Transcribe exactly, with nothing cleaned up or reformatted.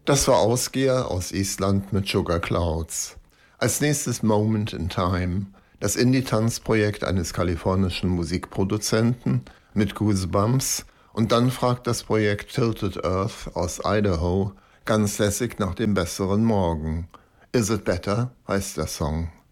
Das war Ausgeher aus Island mit Sugar Clouds. Als nächstes Moment in Time, das Indie-Tanzprojekt eines kalifornischen Musikproduzenten mit Goosebumps, und dann fragt das Projekt Tilted Earth aus Idaho ganz lässig nach dem besseren Morgen. Is It Better heißt der Song.